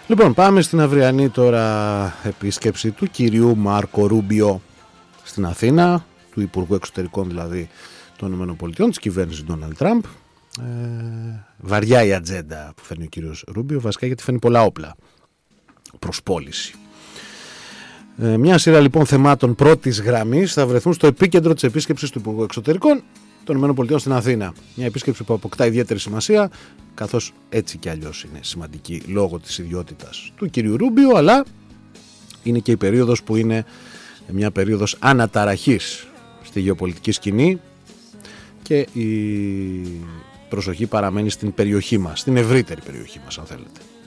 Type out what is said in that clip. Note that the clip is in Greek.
Λοιπόν, πάμε στην αυριανή τώρα επίσκεψη του κυρίου Μάρκο Ρούμπιο στην Αθήνα, του Υπουργού Εξωτερικών δηλαδή των ΗΠΑ, της κυβέρνησης Ντόναλντ Τραμπ. Βαριά η ατζέντα που φέρνει ο κύριος Ρούμπιο, βασικά γιατί φέρνει πολλά όπλα προς πώληση. Μια σειρά λοιπόν θεμάτων πρώτης γραμμής θα βρεθούν στο επίκεντρο της επίσκεψης του Υπουργού Εξωτερικών των ΗΠΑ στην Αθήνα. Μια επίσκεψη που αποκτά ιδιαίτερη σημασία, καθώς έτσι κι αλλιώς είναι σημαντική λόγω της ιδιότητας του κυρίου Ρούμπιο, αλλά είναι και η περίοδος που είναι μια περίοδος αναταραχής στη γεωπολιτική σκηνή και η προσοχή παραμένει στην περιοχή μας, στην ευρύτερη περιοχή μας αν θέλετε.